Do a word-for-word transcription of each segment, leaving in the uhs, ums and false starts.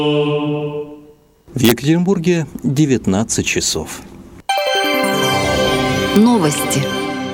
В Екатеринбурге девятнадцать часов. Новости.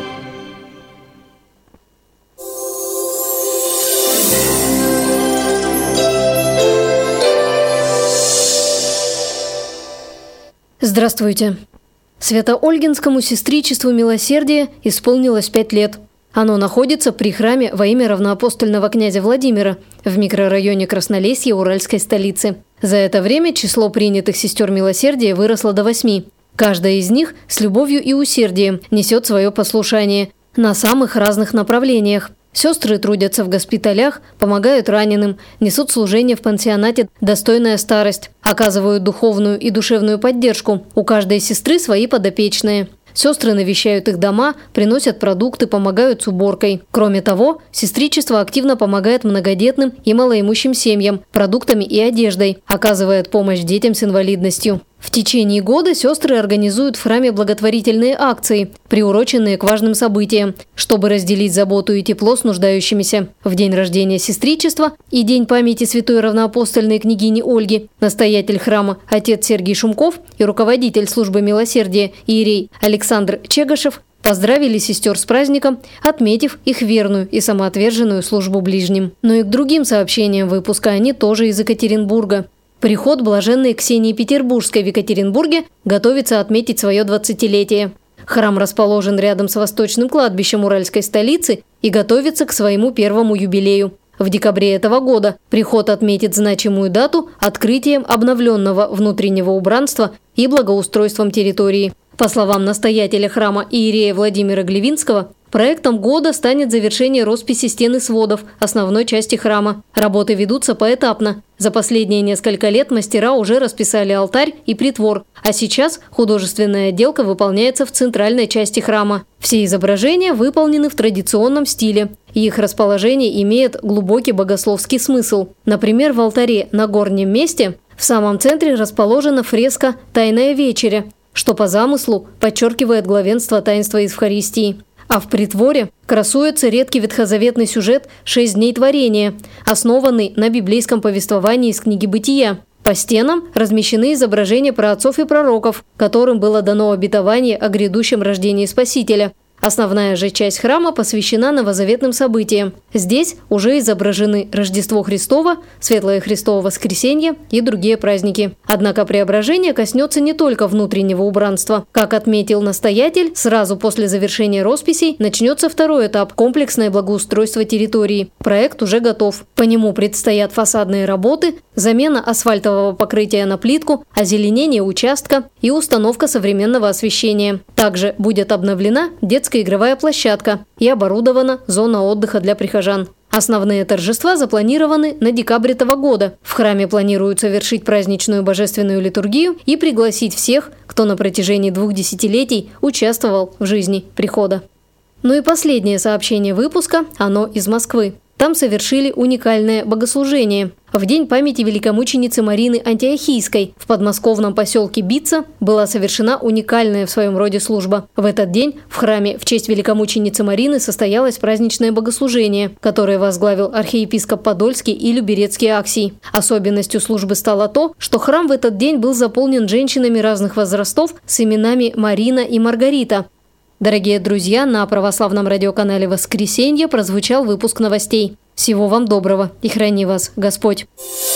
Здравствуйте. Свято-Ольгинскому сестричеству милосердия исполнилось пять лет. Оно находится при храме во имя равноапостольного князя Владимира в микрорайоне Краснолесье уральской столицы. За это время число принятых сестер милосердия выросло до восьми. Каждая из них с любовью и усердием несет свое послушание на самых разных направлениях. Сестры трудятся в госпиталях, помогают раненым, несут служение в пансионате «Достойная старость», оказывают духовную и душевную поддержку. У каждой сестры свои подопечные. Сестры навещают их дома, приносят продукты, помогают с уборкой. Кроме того, сестричество активно помогает многодетным и малоимущим семьям продуктами и одеждой, оказывает помощь детям с инвалидностью. В течение года сестры организуют в храме благотворительные акции, приуроченные к важным событиям, чтобы разделить заботу и тепло с нуждающимися. В день рождения сестричества и день памяти святой равноапостольной княгини Ольги настоятель храма отец Сергий Шумков и руководитель службы милосердия иерей Александр Чегошев поздравили сестер с праздником, отметив их верную и самоотверженную службу ближним. Но и к другим сообщениям выпуска они тоже из Екатеринбурга. Приход блаженной Ксении Петербургской в Екатеринбурге готовится отметить свое двадцатилетие. Храм расположен рядом с восточным кладбищем уральской столицы и готовится к своему первому юбилею. В декабре этого года приход отметит значимую дату открытием обновленного внутреннего убранства и благоустройством территории. По словам настоятеля храма иерея Владимира Глевинского, проектом года станет завершение росписи стен и сводов основной части храма. Работы ведутся поэтапно. За последние несколько лет мастера уже расписали алтарь и притвор, а сейчас художественная отделка выполняется в центральной части храма. Все изображения выполнены в традиционном стиле, и их расположение имеет глубокий богословский смысл. Например, в алтаре на горнем месте в самом центре расположена фреска «Тайная вечеря», что по замыслу подчеркивает главенство таинства Евхаристии. А в притворе красуется редкий ветхозаветный сюжет «Шесть дней творения», основанный на библейском повествовании из книги «Бытия». По стенам размещены изображения праотцов и пророков, которым было дано обетование о грядущем рождении Спасителя. Основная же часть храма посвящена новозаветным событиям. Здесь уже изображены Рождество Христово, Светлое Христово Воскресенье и другие праздники. Однако преображение коснется не только внутреннего убранства. Как отметил настоятель, сразу после завершения росписей начнется второй этап – комплексное благоустройство территории. Проект уже готов. По нему предстоят фасадные работы, замена асфальтового покрытия на плитку, озеленение участка и установка современного освещения. Также будет обновлена детская игровая площадка и оборудована зона отдыха для прихожан. Основные торжества запланированы на декабрь этого года. В храме планируют совершить праздничную божественную литургию и пригласить всех, кто на протяжении двух десятилетий участвовал в жизни прихода. Ну и последнее сообщение выпуска, оно из Москвы. Там совершили уникальное богослужение. В день памяти великомученицы Марины Антиохийской в подмосковном поселке Бица была совершена уникальная в своем роде служба. В этот день в храме в честь великомученицы Марины состоялось праздничное богослужение, которое возглавил архиепископ Подольский и Люберецкий Аксий. Особенностью службы стало то, что храм в этот день был заполнен женщинами разных возрастов с именами Марина и Маргарита. Дорогие друзья, на православном радиоканале «Воскресенье» прозвучал выпуск новостей. Всего вам доброго и храни вас Господь!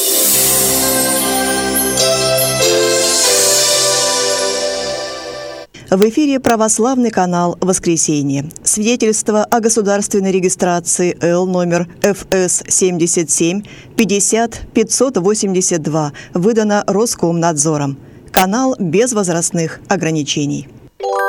В эфире православный канал «Воскресенье». Свидетельство о государственной регистрации Л номер Ф С семьдесят семь пятьдесят пятьсот восемьдесят два выдано Роскомнадзором. Канал без возрастных ограничений.